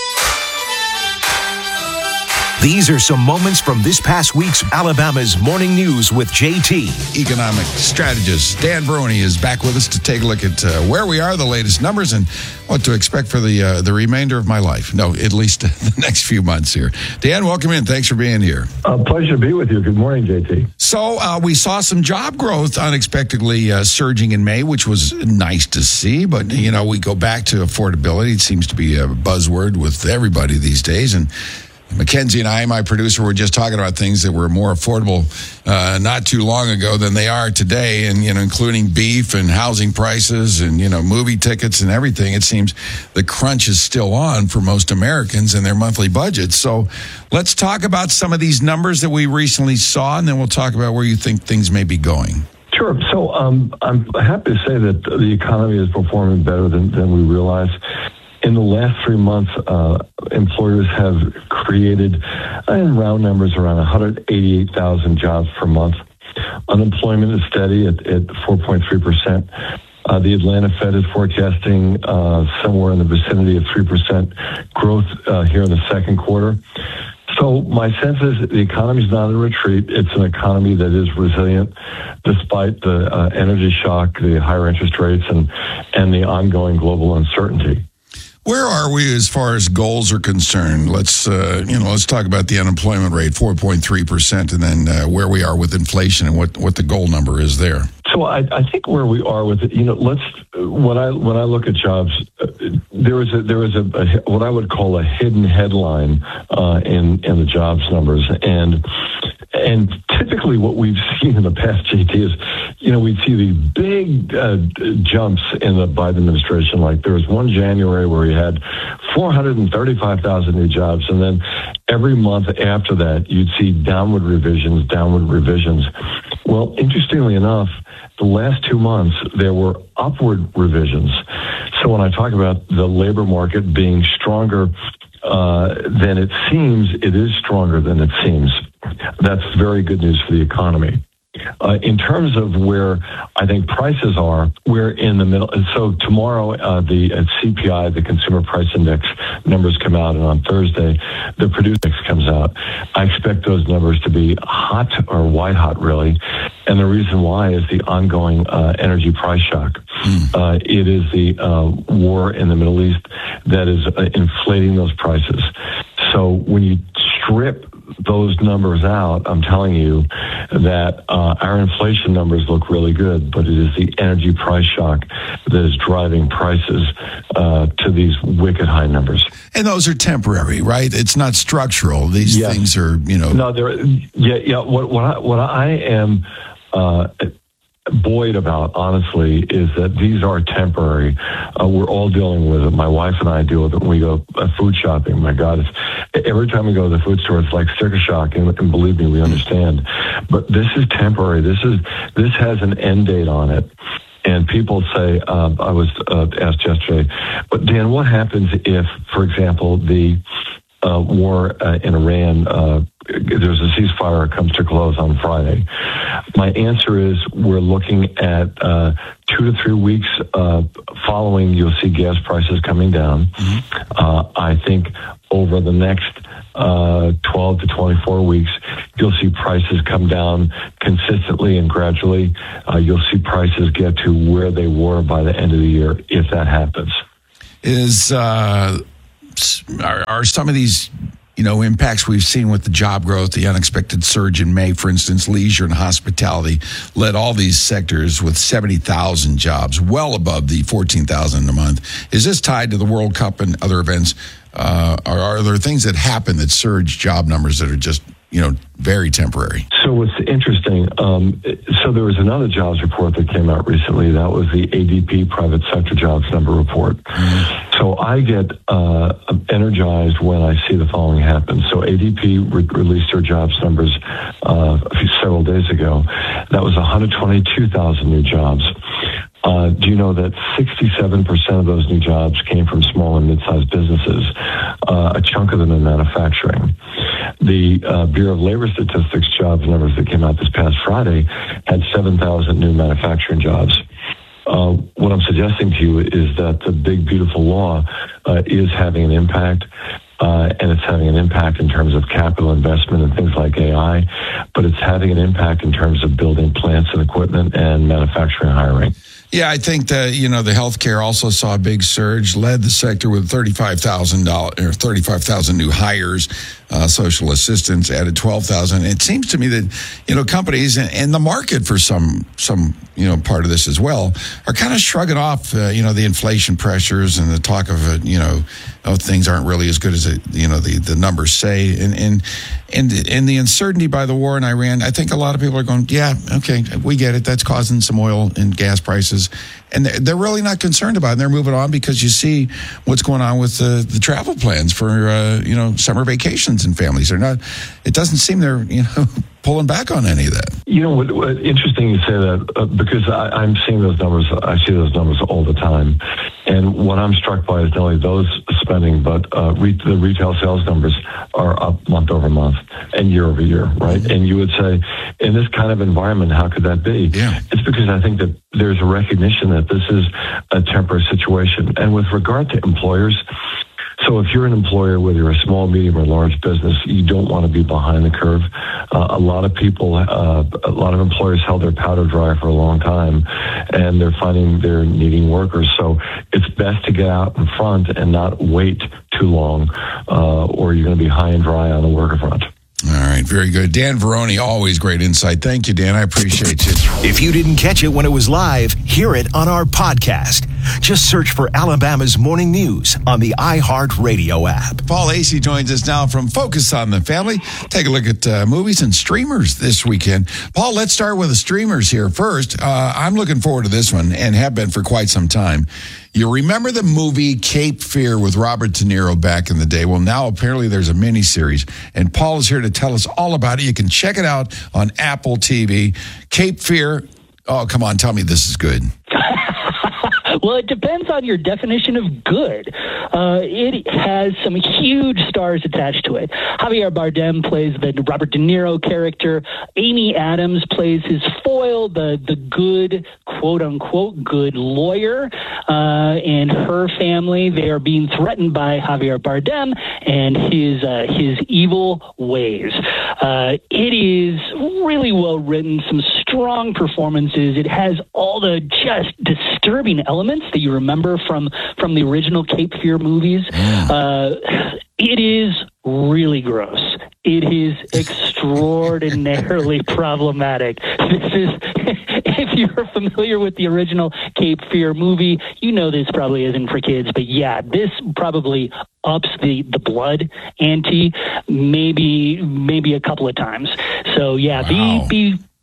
These are some moments from this past week's Alabama's Morning News with J T. Economic strategist Dan Bruni is back with us to take a look at uh, where we are, the latest numbers, and what to expect for the uh, the remainder of my life. No, at least the next few months here. Dan, welcome in. Thanks for being here. A pleasure to be with you. Good morning, J T. So uh, we saw some job growth unexpectedly uh, surging in May, which was nice to see. But, you know, we go back to affordability. It seems to be a buzzword with everybody these days. And Mackenzie and I, my producer, were just talking about things that were more affordable uh, not too long ago than they are today, and, you know, including beef and housing prices and, you know, movie tickets and everything. It seems the crunch is still on for most Americans and their monthly budgets. So let's talk about some of these numbers that we recently saw, and then we'll talk about where you think things may be going. Sure. So um, I'm happy to say that the economy is performing better than, than we realize. In the last three months, uh, employers have created, uh, in round numbers, around one hundred eighty-eight thousand jobs per month. Unemployment is steady at, at four point three percent. Uh, the Atlanta Fed is forecasting uh, somewhere in the vicinity of three percent growth uh, here in the second quarter. So my sense is the economy is not in retreat. It's an economy that is resilient despite the uh, energy shock, the higher interest rates, and, and the ongoing global uncertainty. Where are we as far as goals are concerned? Let's, uh, you know, let's talk about the unemployment rate, four point three percent, and then uh, where we are with inflation and what, what the goal number is there. So I, I think where we are with it, you know, let's, when I, when I look at jobs, uh, there is a, there is a, a, what I would call a hidden headline uh, in, in the jobs numbers. And, and typically what we've seen in the past, J T, is, you know, we'd see these big uh, jumps in the Biden administration. Like there was one January where we had four hundred thirty-five thousand new jobs. And then every month after that, you'd see downward revisions, downward revisions. Well, interestingly enough, the last two months, there were upward revisions. So when I talk about the labor market being stronger uh, than it seems, it is stronger than it seems. That's very good news for the economy. Uh, in terms of where I think prices are, we're in the middle. And so tomorrow, uh, the uh, C P I, the Consumer Price Index numbers come out, and on Thursday, the Producer Index comes out. I expect those numbers to be hot or white hot, really. And the reason why is the ongoing uh, energy price shock. Mm. Uh, it is the uh, war in the Middle East that is uh, inflating those prices. So when you strip those numbers out, I'm telling you that uh, our inflation numbers look really good, but it is the energy price shock that is driving prices uh, to these wicked high numbers. And those are temporary, right? It's not structural. These yes. things are, you know. No, they're, yeah, yeah. What, what I, what I am uh, buoyed about, honestly, is that these are temporary. Uh, we're all dealing with it. My wife and I deal with it when we go uh, food shopping. My God, it's, every time we go to the food store, it's like sticker shock, and, and believe me, we understand. But this is temporary. This is this has an end date on it. And people say, uh, I was uh, asked yesterday, but Dan, what happens if, for example, the uh, war uh, in Iran, uh, there's a ceasefire comes to close on Friday? My answer is we're looking at uh, two to three weeks uh, following, you'll see gas prices coming down. Mm-hmm. Uh, I think over the next uh, twelve to twenty-four weeks, you'll see prices come down consistently and gradually. Uh, you'll see prices get to where they were by the end of the year, if that happens. Is uh, are, are some of these, you know, impacts we've seen with the job growth, the unexpected surge in May, for instance, leisure and hospitality led all these sectors with seventy thousand jobs, well above the fourteen thousand a month. Is this tied to the World Cup and other events? Uh, are, are there things that happen that surge job numbers that are just, you know, very temporary? So what's interesting, um, so there was another jobs report that came out recently. That was the A D P private sector jobs number report. Mm-hmm. So I get uh, energized when I see the following happen. So A D P re- released their jobs numbers uh, a few, several days ago. That was one hundred twenty-two thousand new jobs. Uh, do you know that sixty-seven percent of those new jobs came from small and mid-sized businesses, uh, a chunk of them in manufacturing? The uh, Bureau of Labor Statistics jobs numbers that came out this past Friday had seven thousand new manufacturing jobs. Uh, what I'm suggesting to you is that the big, beautiful law uh, is having an impact. Uh, and it's having an impact in terms of capital investment and things like A I, but it's having an impact in terms of building plants and equipment and manufacturing hiring. Yeah, I think that, you know, the healthcare also saw a big surge, led the sector with thirty-five thousand dollars or thirty-five thousand new hires, uh, social assistants added twelve thousand. It seems to me that, you know, companies and, and the market for some, some, you know, part of this as well are kind of shrugging off, uh, you know, the inflation pressures and the talk of, uh, you know, oh, things aren't really as good as, it, you know, the, the numbers say. And, and, and, and the uncertainty by the war in Iran, I think a lot of people are going, yeah, okay, we get it. That's causing some oil and gas prices. And they're really not concerned about it. And they're moving on because you see what's going on with the, the travel plans for, uh, you know, summer vacations and families. They're not, it doesn't seem they're, you know, pulling back on any of that. You know, what, what interesting you say that uh, because I, I'm seeing those numbers. I see those numbers all the time. And what I'm struck by is not only those spending, but uh, re- the retail sales numbers are up month over month and year over year, right? Mm-hmm. And you would say, in this kind of environment, how could that be? Yeah. It's because I think that there's a recognition that this is a temporary situation. And with regard to employers, so if you're an employer, whether you're a small, medium, or large business, you don't want to be behind the curve. Uh, a lot of people, uh, a lot of employers held their powder dry for a long time, and they're finding they're needing workers. So it's best to get out in front and not wait too long, uh, or you're going to be high and dry on the worker front. All right, very good. Dan Veroni, always great insight. Thank you, Dan. I appreciate you. If you didn't catch it when it was live, hear it on our podcast. Just search for Alabama's Morning News on the iHeartRadio app. Paul Asay joins us now from Focus on the Family. Take a look at uh, movies and streamers this weekend. Paul, let's start with the streamers here first. Uh, I'm looking forward to this one and have been for quite some time. You remember the movie Cape Fear with Robert De Niro back in the day? Well, now apparently there's a miniseries, and Paul is here to tell us all about it. You can check it out on Apple T V. Cape Fear. Oh, come on, tell me this is good. Well, it depends on your definition of good. Uh, it has some huge stars attached to it. Javier Bardem plays the Robert De Niro character. Amy Adams plays his foil, the, the good, quote-unquote, good lawyer. Uh, and her family, they are being threatened by Javier Bardem and his, uh, his evil ways. Uh, it is really well written, some strong performances. It has all the just disturbing elements that you remember from, from the original Cape Fear movies. Uh, it is really gross. It is extraordinarily problematic. This is, if you're familiar with the original Cape Fear movie, you know this probably isn't for kids, but yeah, this probably ups the, the blood ante maybe maybe a couple of times. So yeah, wow. be be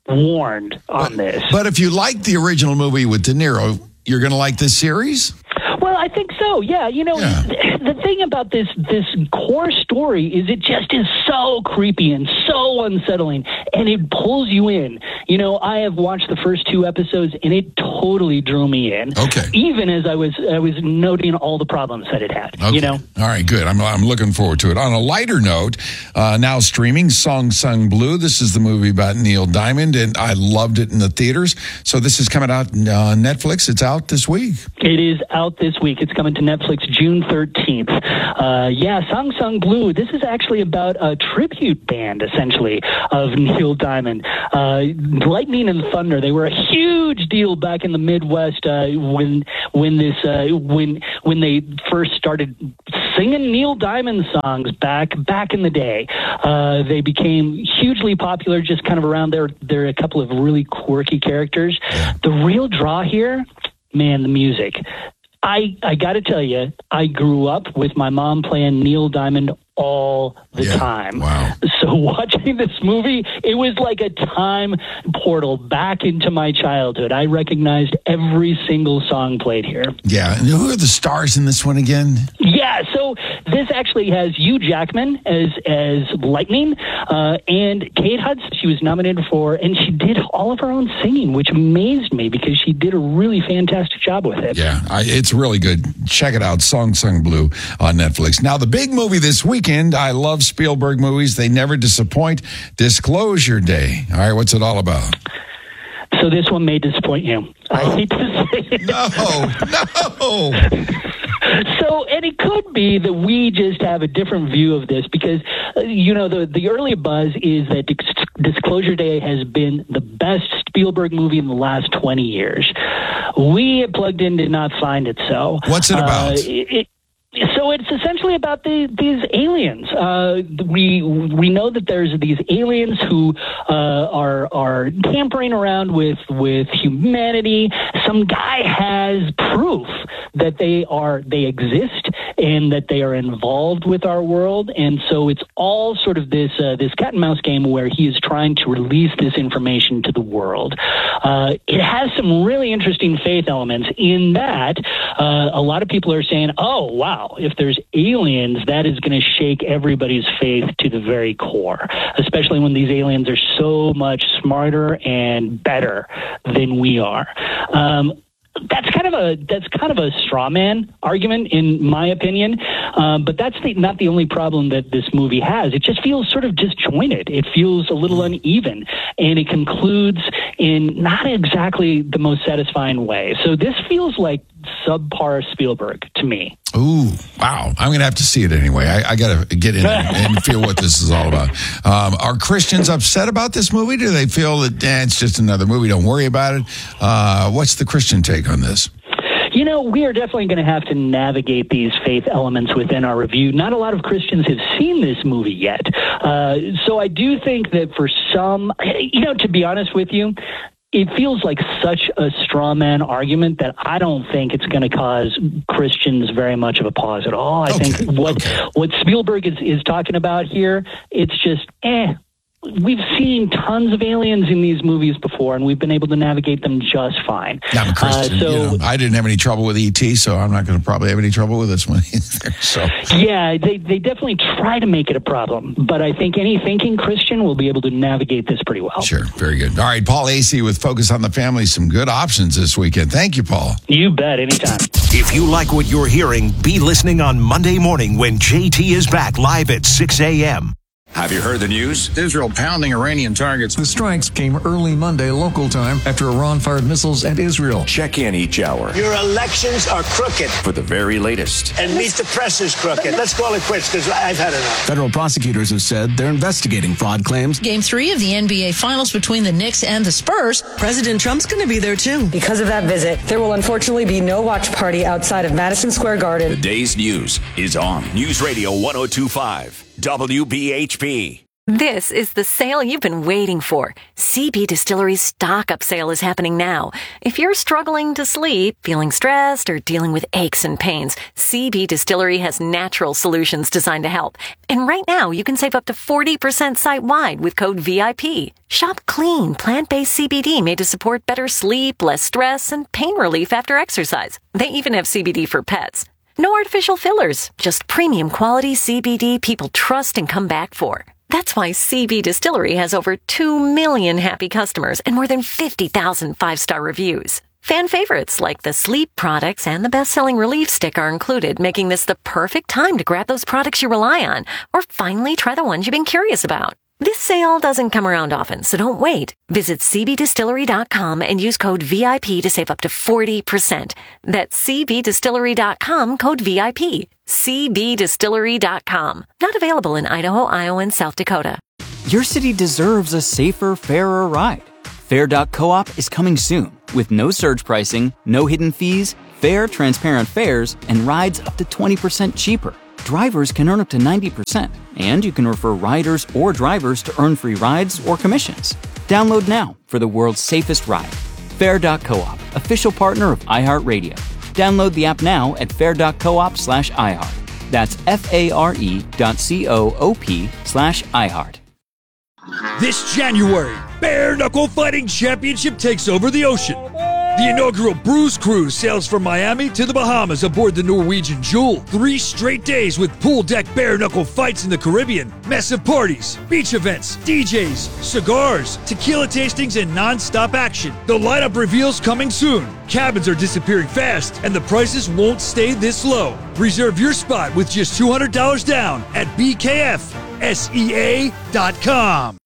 warned on this. But if you like the original movie with De Niro, you're going to like this series? Well, I think so. Yeah, you know, Yeah. the thing about this this core story is it just is so creepy and so unsettling, and it pulls you in. You know, I have watched the first two episodes, and it totally drew me in. Okay. Even as I was I was noting all the problems that it had. Okay. You know. All right, good. I'm I'm looking forward to it. On a lighter note, uh, now streaming Song Sung Blue. This is the movie about Neil Diamond, and I loved it in the theaters. So this is coming out on Netflix. It's out this week. It is out this week. It's coming to Netflix June thirteenth. Uh, yeah, Song Sung Blue. This is actually about a tribute band, essentially, of Neil Diamond. Uh, Lightning and Thunder. They were a huge deal back in the Midwest uh, when when this uh, when when they first started singing Neil Diamond songs back back in the day. Uh, they became hugely popular just kind of around there. They're a couple of really quirky characters. The real draw here, man, the music. I, I got to tell you, I grew up with my mom playing Neil Diamond all the Yeah. time. Wow. So watching this movie, it was like a time portal back into my childhood. I recognized every single song played here. Yeah. And who are the stars in this one again? Yeah, so this actually has Hugh Jackman as as Lightning, uh, and Kate Hudson. She was nominated for, and she did all of her own singing, which amazed me because she did a really fantastic job with it. Yeah, I, it's really good. Check it out, Song Sung Blue on Netflix. Now, the big movie this weekend, I love Spielberg movies. They never disappoint. Disclosure Day. All right, what's it all about? So this one may disappoint you. I hate to say it. No, no. So, and it could be that we just have a different view of this because, uh, you know, the the early buzz is that Dis- Disclosure Day has been the best Spielberg movie in the last twenty years. We at Plugged In did not find it so. What's it about? Uh, it, it, So it's essentially about the, these aliens. Uh, we we know that there's these aliens who uh, are are tampering around with with humanity. Some guy has proof that they are they exist and that they are involved with our world, and so it's all sort of this uh, this cat and mouse game where he is trying to release this information to the world. Uh, it has some really interesting faith elements in that uh, a lot of people are saying, "Oh, wow. If there's aliens, that is going to shake everybody's faith to the very core, especially when these aliens are so much smarter and better than we are." Um, That's kind of a that's kind of a straw man argument, in my opinion. Um, but that's the, not the only problem that this movie has. It just feels sort of disjointed. It feels a little uneven, and it concludes in not exactly the most satisfying way. So this feels like subpar Spielberg to me. Ooh, wow. I'm going to have to see it anyway. I, I got to get in and feel what this is all about. Um, are Christians upset about this movie? Do they feel that eh, it's just another movie, don't worry about it? Uh, what's the Christian take on this? You know, we are definitely going to have to navigate these faith elements within our review. Not a lot of Christians have seen this movie yet. Uh, so I do think that for some, you know, to be honest with you, it feels like such a straw man argument that I don't think it's going to cause Christians very much of a pause at all. I Okay. think what Okay. what Spielberg is, is talking about here, it's just, eh, we've seen tons of aliens in these movies before, and we've been able to navigate them just fine. I'm a Christian. Uh, so, you know, I didn't have any trouble with E T, so I'm not going to probably have any trouble with this one either. So, yeah, they, they definitely try to make it a problem, but I think any thinking Christian will be able to navigate this pretty well. sure, very good. All right, Paul Acey with Focus on the Family. Some good options this weekend. Thank you, Paul. You bet, anytime. If you like what you're hearing, be listening on Monday morning when J T is back live at six a.m. Have you heard the news? Israel pounding Iranian targets. The strikes came early Monday local time after Iran fired missiles at Israel. Check in each hour Your elections are crooked. for the very latest. And meet the press is crooked. Let's call it quits because I've had enough. Federal prosecutors have said they're investigating fraud claims. Game three of the N B A Finals between the Knicks and the Spurs. President Trump's going to be there, too. Because of that visit, there will unfortunately be no watch party outside of Madison Square Garden. The day's news is on News Radio one oh two point five W B H P. This is the sale you've been waiting for. C B Distillery's stock up sale is happening now. If you're struggling to sleep, feeling stressed, or dealing with aches and pains, C B Distillery has natural solutions designed to help. And right now, you can save up to forty percent site-wide with code V I P. Shop clean, plant-based C B D made to support better sleep, less stress, and pain relief after exercise. They even have C B D for pets. No artificial fillers, just premium quality C B D people trust and come back for. That's why C B Distillery has over two million happy customers and more than fifty thousand five-star reviews. Fan favorites like the sleep products and the best-selling Relief Stick are included, making this the perfect time to grab those products you rely on or finally try the ones you've been curious about. This sale doesn't come around often, so don't wait. Visit c b distillery dot com and use code V I P to save up to forty percent. That's c b distillery dot com, code V I P. c b distillery dot com. Not available in Idaho, Iowa, and South Dakota. Your city deserves a safer, fairer ride. Fair dot coop is coming soon with no surge pricing, no hidden fees, fair, transparent fares, and rides up to twenty percent cheaper. Drivers can earn up to ninety percent, and you can refer riders or drivers to earn free rides or commissions. Download now for the world's safest ride. Fair dot coop, official partner of iHeartRadio. Download the app now at fair dot coop slash iHeart. That's F-A-R-E dot C-O-O-P slash iHeart. This January, Bare Knuckle Fighting Championship takes over the ocean. The inaugural Bruise Cruise sails from Miami to the Bahamas aboard the Norwegian Jewel. Three straight days with pool deck bare knuckle fights in the Caribbean, massive parties, beach events, D Js, cigars, tequila tastings, and non-stop action. The lineup reveals coming soon. Cabins are disappearing fast, and the prices won't stay this low. Reserve your spot with just two hundred dollars down at b k f s e a dot com.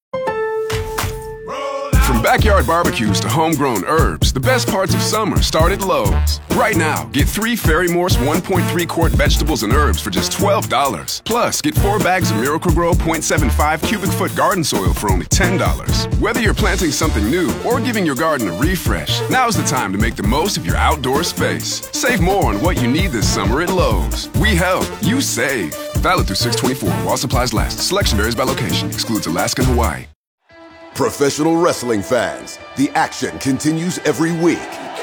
From backyard barbecues to homegrown herbs, the best parts of summer start at Lowe's. Right now, get three Fairy Morse one point three quart vegetables and herbs for just twelve dollars. Plus, get four bags of Miracle-Gro point seven five cubic foot garden soil for only ten dollars. Whether you're planting something new or giving your garden a refresh, now's the time to make the most of your outdoor space. Save more on what you need this summer at Lowe's. We help, you save. Valid through six twenty-four while supplies last. Selection varies by location. Excludes Alaska and Hawaii. Professional wrestling fans, the action continues every week.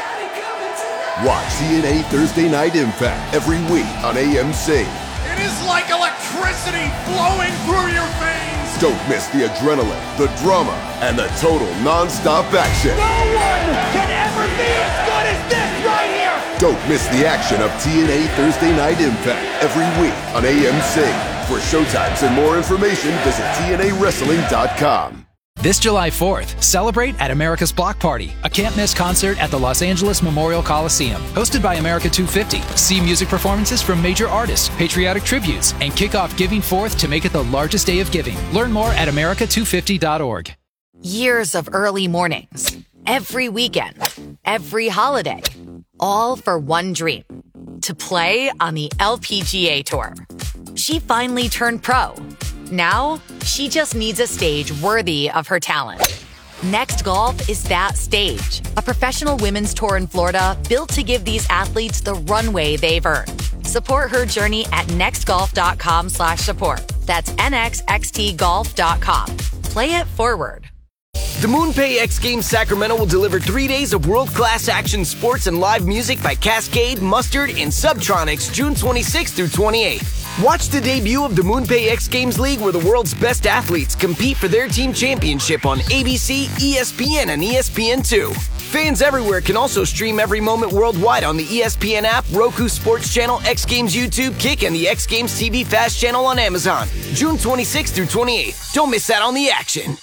Watch T N A Thursday Night Impact every week on A M C. It is like electricity flowing through your veins. Don't miss the adrenaline, the drama, and the total non-stop action. No one can ever be as good as this right here. Don't miss the action of T N A Thursday Night Impact every week on A M C. For showtimes and more information, visit T N A wrestling dot com. This July fourth, celebrate at America's Block Party, a can't-miss concert at the Los Angeles Memorial Coliseum. Hosted by America two fifty. See music performances from major artists, patriotic tributes, and kick off Giving Fourth to make it the largest day of giving. Learn more at america two fifty dot org. Years of early mornings, every weekend, every holiday, all for one dream, to play on the L P G A Tour. She finally turned pro. Now, she just needs a stage worthy of her talent. Next Golf is that stage, a professional women's tour in Florida built to give these athletes the runway they've earned. Support her journey at nextgolf.com slash support. That's N X X T golf dot com. Play it forward. The MoonPay X Games Sacramento will deliver three days of world-class action sports and live music by Cascade, Mustard, and Subtronics June twenty-sixth through twenty-eighth. Watch the debut of the MoonPay X Games League where the world's best athletes compete for their team championship on A B C, E S P N, and E S P N two. Fans everywhere can also stream every moment worldwide on the E S P N app, Roku Sports Channel, X Games YouTube, Kick, and the X Games T V Fast Channel on Amazon. June twenty-sixth through twenty-eighth. Don't miss out on the action.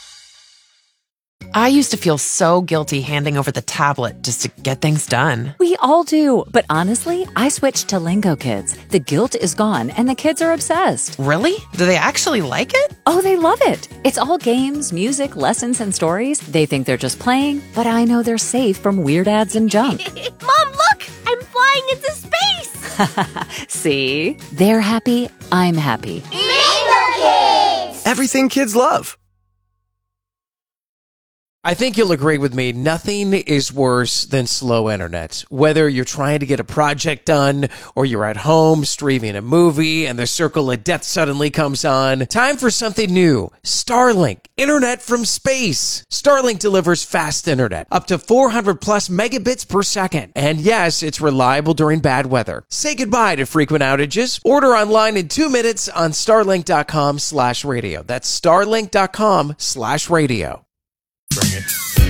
I used to feel so guilty handing over the tablet just to get things done. We all do, but honestly, I switched to Lingo Kids. The guilt is gone, and the kids are obsessed. Really? Do they actually like it? Oh, they love it. It's all games, music, lessons, and stories. They think they're just playing, but I know they're safe from weird ads and junk. Mom, look! I'm flying into space! See? They're happy, I'm happy. Lingo Kids! Everything kids love. I think you'll agree with me. Nothing is worse than slow internet. Whether you're trying to get a project done or you're at home streaming a movie and the circle of death suddenly comes on. Time for something new. Starlink. Internet from space. Starlink delivers fast internet. Up to four hundred plus megabits per second. And yes, it's reliable during bad weather. Say goodbye to frequent outages. Order online in two minutes on starlink.com slash radio. That's starlink.com slash radio. Bring it.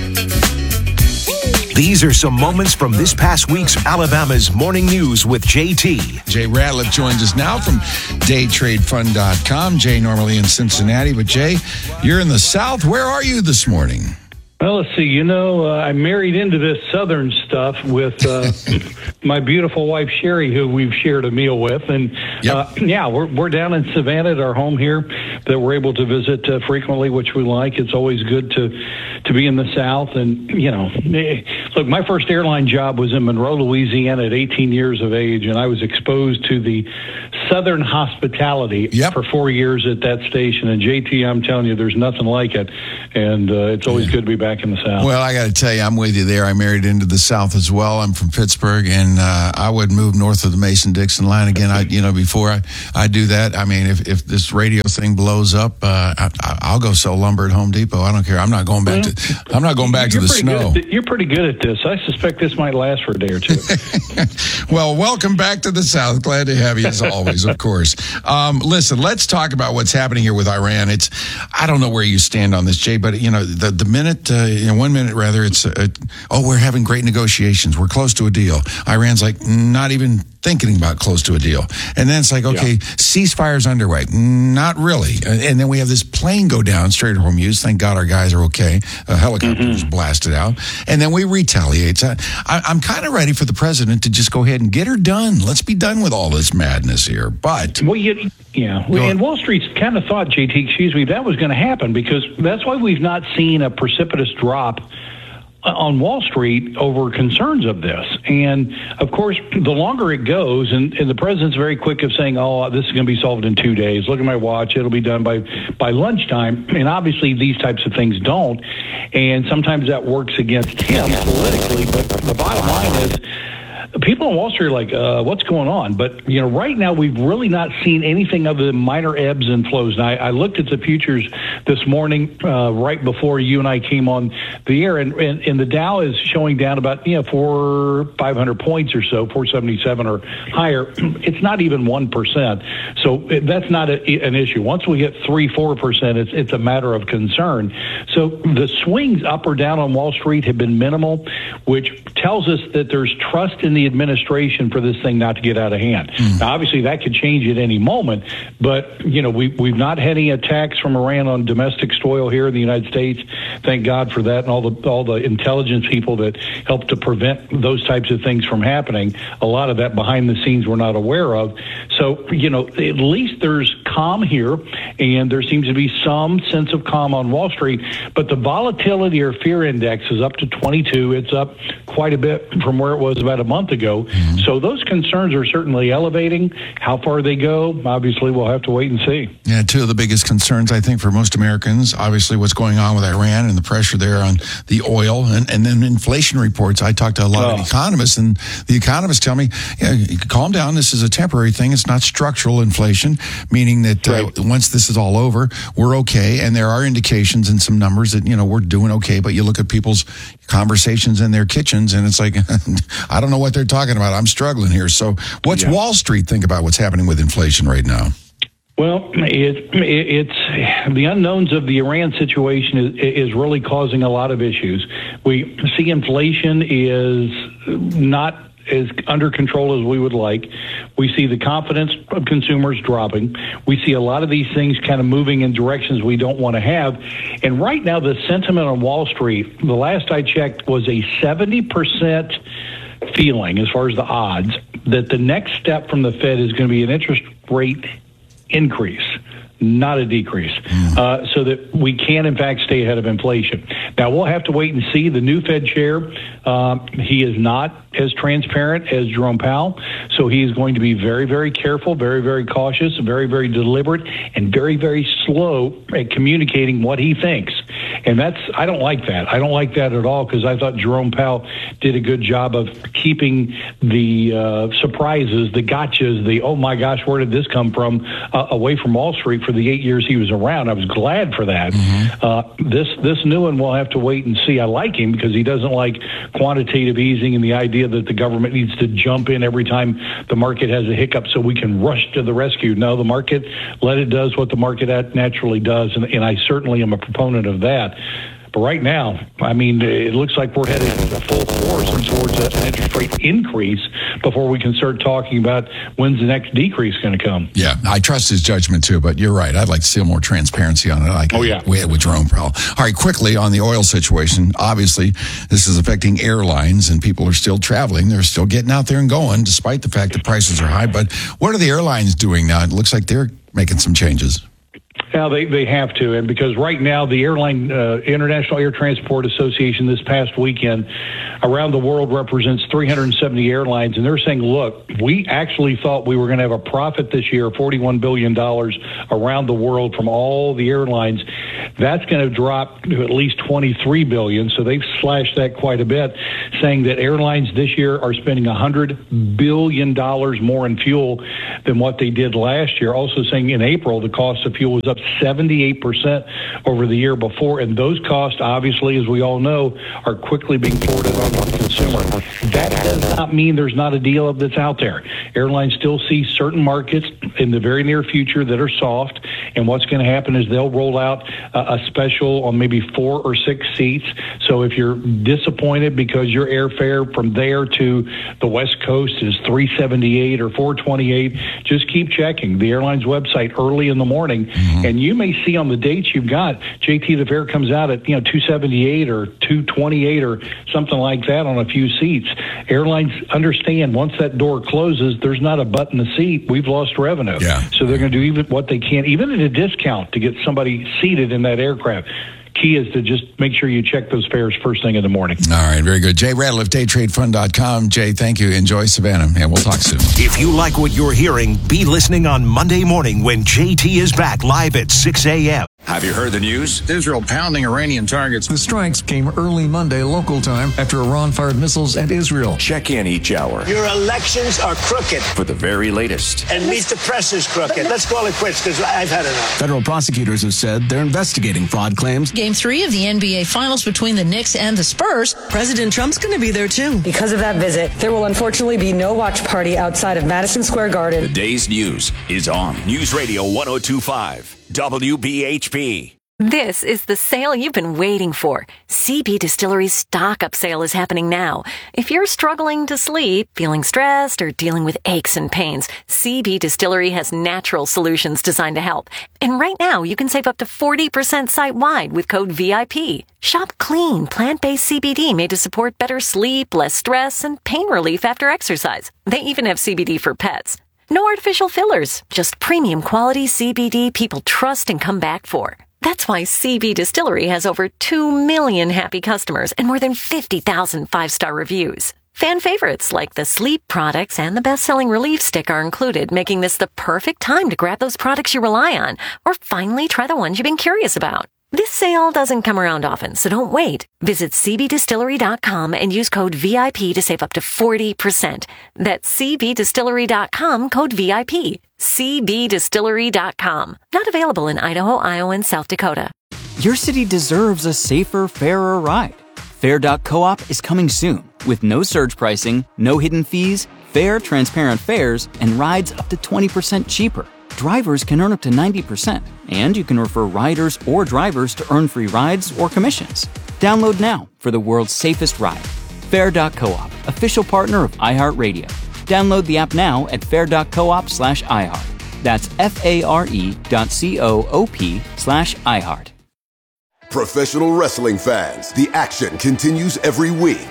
These are some moments from this past week's Alabama's Morning News with J T. Jay Ratliff joins us now from day trade fund dot com. Jay normally in Cincinnati, but Jay, you're in the South. Where are you this morning? Well, let's see. You know, uh, I married into this Southern stuff with uh, my beautiful wife, Sherry, who we've shared a meal with. And, yep. uh, yeah, we're we're down in Savannah at our home here that we're able to visit uh, frequently, which we like. It's always good to, to be in the South. And, you know, look, my first airline job was in Monroe, Louisiana at eighteen years of age, and I was exposed to the Southern hospitality yep. for four years at that station. And, J T, I'm telling you, there's nothing like it. And uh, it's always yeah. good to be back in the South. Well, I got to tell you, I'm with you there. I married into the South as well. I'm from Pittsburgh, and uh, I would move north of the Mason-Dixon line again. I, you know, before I, I do that, I mean, if, if this radio thing blows up, uh, I, I'll go sell lumber at Home Depot. I don't care. I'm not going back to. I'm not going back to the snow. Th- you're pretty good at this. I suspect this might last for a day or two. Well, welcome back to the South. Glad to have you as always, of course. Um, listen, let's talk about what's happening here with Iran. It's I don't know where you stand on this, Jay, but you know the the minute. Uh, you know, one minute rather, it's uh, oh, we're having great negotiations. We're close to a deal. Iran's like not even thinking about close to a deal, and then it's like okay, yeah. ceasefire's underway. Not really. And then we have this plane go down straight to Hormuz. Thank God our guys are okay. A helicopter mm-hmm. was blasted out, and then we retaliate. So I, I'm kind of ready for the president to just go ahead and get her done. Let's be done with all this madness here. But well, you, yeah, and Wall Street's kind of thought, J T, excuse me, that was going to happen because that's why we've not seen a precipitous drop on Wall Street over concerns of this. And, of course, the longer it goes, and, and the president's very quick of saying, oh, this is going to be solved in two days. Look at my watch. It'll be done by, by lunchtime. And obviously these types of things don't. And sometimes that works against him politically. But the bottom line is, people on Wall Street are like, uh, what's going on? But, you know, right now we've really not seen anything other than minor ebbs and flows. And I, I looked at the futures this morning uh, right before you and I came on the air, and, and, and the Dow is showing down about, you know, four, five hundred points or so, four seventy-seven or higher. It's not even one percent. So that's not a, an issue. Once we hit three, four percent, it's, it's a matter of concern. So the swings up or down on Wall Street have been minimal, which tells us that there's trust in the administration for this thing not to get out of hand. Mm. Now, obviously, that could change at any moment, but, you know, we, we've not had any attacks from Iran on domestic soil here in the United States. Thank God for that, and all the all the intelligence people that help to prevent those types of things from happening. A lot of that behind the scenes we're not aware of. So, you know, at least there's calm here, and there seems to be some sense of calm on Wall Street, but the volatility or fear index is up to twenty-two. It's up quite a bit from where it was about a month ago. Mm-hmm. So those concerns are certainly elevating. How far they go, obviously, we'll have to wait and see. Yeah, two of the biggest concerns, I think, for most Americans, obviously what's going on with Iran and the pressure there on the oil, and, and then inflation reports. I talked to a lot oh. of economists, and the economists tell me, yeah, calm down, this is a temporary thing. It's not structural inflation, meaning that right. uh, once this is all over, we're okay. And there are indications in some numbers that, you know, we're doing okay. But you look at people's conversations in their kitchens, and it's like, I don't know what they're talking about. I'm struggling here. So what's yeah. Wall Street think about what's happening with inflation right now? Well, it, it, it's the unknowns of the Iran situation is, is really causing a lot of issues. We see inflation is not as under control as we would like. We see the confidence of consumers dropping. We see a lot of these things kind of moving in directions we don't want to have. And right now, the sentiment on Wall Street, the last I checked, was a seventy percent feeling, as far as the odds, that the next step from the Fed is going to be an interest rate increase, not a decrease, mm. uh, so that we can, in fact, stay ahead of inflation. Now, we'll have to wait and see. The new Fed chair, um, he is not as transparent as Jerome Powell, so he is going to be very, very careful, very, very cautious, very, very deliberate, and very, very slow at communicating what he thinks. And that's, I don't like that. I don't like that at all, because I thought Jerome Powell did a good job of keeping the uh, surprises, the gotchas, the, oh my gosh, where did this come from, uh, away from Wall Street for the eight years he was around. I was glad for that. Mm-hmm. Uh, this, this new one, we'll have to wait and see. I like him because he doesn't like quantitative easing and the idea that the government needs to jump in every time the market has a hiccup so we can rush to the rescue. No, the market, let it does what the market naturally does, and, and I certainly am a proponent of that. But right now, I mean, it looks like we're headed full force towards an interest rate increase before we can start talking about when's the next decrease going to come. Yeah, I trust his judgment too, but you're right. I'd like to see more transparency on it. Like oh, yeah. we had with Jerome Powell. All right, quickly on the oil situation. Obviously, this is affecting airlines, and people are still traveling. They're still getting out there and going, despite the fact that prices are high. But what are the airlines doing now? It looks like they're making some changes. Now, they, they have to, and because right now the Airline uh, International Air Transport Association this past weekend around the world represents three hundred seventy airlines, and they're saying, look, we actually thought we were going to have a profit this year of forty-one billion dollars around the world from all the airlines. That's going to drop to at least twenty-three billion dollars, so they've slashed that quite a bit, saying that airlines this year are spending one hundred billion dollars more in fuel than what they did last year. Also saying in April the cost of fuel was up seventy-eight percent over the year before, and those costs, obviously, as we all know, are quickly being forwarded on the consumer. That does not mean there's not a deal that's out there. Airlines still see certain markets in the very near future that are soft, and what's going to happen is they'll roll out a, a special on maybe four or six seats. So if you're disappointed because your airfare from there to the West Coast is three seventy-eight or four twenty-eight, just keep checking the airline's website early in the morning, mm-hmm. and you may see on the dates you've got, J T, the fare comes out at, you know, two seventy-eight or two twenty-eight or something like that on a few seats. Airlines understand once that door closes, there's not a butt in the seat. We've lost revenue. Yeah. So they're going to do even what they can, even at a discount, to get somebody seated in that aircraft. Key is to just make sure you check those fares first thing in the morning. All right, very good. Jay Ratliff, day trade fund dot com. Jay, thank you. Enjoy Savannah, and we'll talk soon. If you like what you're hearing, be listening on Monday morning when J T is back live at six a.m. Have you heard the news? Israel pounding Iranian targets. The strikes came early Monday local time after Iran fired missiles at Israel. Check in each hour. Your elections are crooked. For the very latest. And meet the press is crooked. Let's call it quits because I've had enough. Federal prosecutors have said they're investigating fraud claims. Game three of the N B A Finals between the Knicks and the Spurs. President Trump's going to be there too. Because of that visit, there will unfortunately be no watch party outside of Madison Square Garden. The day's news is on News Radio one oh two point five, W B H P. This is the sale you've been waiting for. C B Distillery's stock-up sale is happening now. If you're struggling to sleep, feeling stressed, or dealing with aches and pains, C B Distillery has natural solutions designed to help. And right now, you can save up to forty percent site-wide with code V I P. Shop clean, plant-based C B D made to support better sleep, less stress, and pain relief after exercise. They even have C B D for pets. No artificial fillers, just premium quality C B D people trust and come back for. That's why C B Distillery has over two million happy customers and more than fifty thousand five-star reviews. Fan favorites like the sleep products and the best-selling relief stick are included, making this the perfect time to grab those products you rely on or finally try the ones you've been curious about. This sale doesn't come around often, so don't wait. Visit C B distillery dot com and use code V I P to save up to forty percent. That's C B distillery dot com, code V I P. C B distillery dot com. Not available in Idaho, Iowa, and South Dakota. Your city deserves a safer, fairer ride. Fair dot coop is coming soon with no surge pricing, no hidden fees, fair, transparent fares, and rides up to twenty percent cheaper. Drivers can earn up to ninety percent, and you can refer riders or drivers to earn free rides or commissions. Download now for the world's safest ride. Fair dot coop, official partner of iHeartRadio. Download the app now at fair dot coop slash iHeart. That's F-A-R-E dot C-O-O-P slash iHeart. Professional wrestling fans, the action continues every week.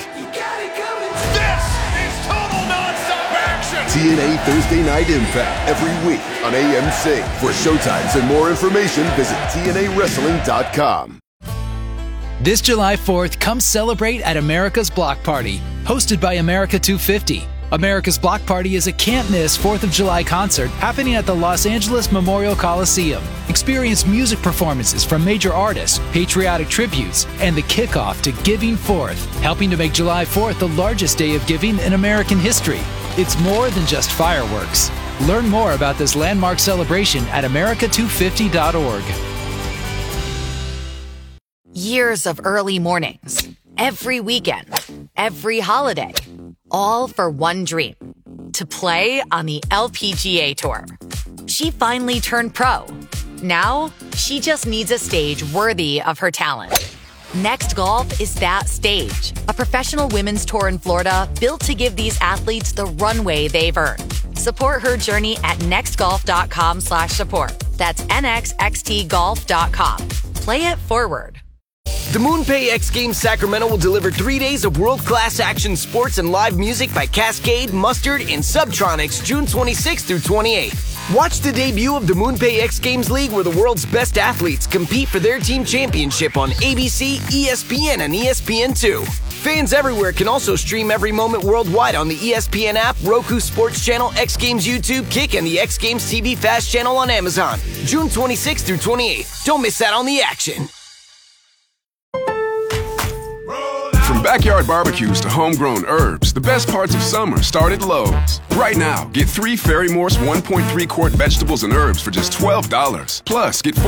This is total nonstop action! T N A Thursday Night Impact every week on A M C. For showtimes and more information, visit T N A wrestling dot com. This July fourth, come celebrate at America's Block Party, hosted by America two fifty. America's Block Party is a can't-miss fourth of July concert happening at the Los Angeles Memorial Coliseum. Experience music performances from major artists, patriotic tributes, and the kickoff to Giving Fourth, helping to make July fourth the largest day of giving in American history. It's more than just fireworks. Learn more about this landmark celebration at America two fifty dot org. Years of early mornings, every weekend, every holiday, all for one dream, to play on the L P G A Tour. She finally turned pro. Now, she just needs a stage worthy of her talent. Next Golf is that stage, a professional women's tour in Florida built to give these athletes the runway they've earned. Support her journey at nextgolf.com slash support. That's N X X T golf dot com. Play it forward. The MoonPay X Games Sacramento will deliver three days of world-class action sports and live music by Cascade, Mustard, and Subtronics June twenty-sixth through twenty-eighth. Watch the debut of the MoonPay X Games League, where the world's best athletes compete for their team championship on A B C, E S P N, and E S P N two. Fans everywhere can also stream every moment worldwide on the E S P N app, Roku Sports Channel, X Games YouTube, Kick, and the X Games T V Fast channel on Amazon. June twenty-sixth through twenty-eighth. Don't miss out on the action. From backyard barbecues to homegrown herbs, the best parts of summer start at Lowe's. Right now, get three Ferry Morse one point three quart vegetables and herbs for just twelve dollars. Plus, get four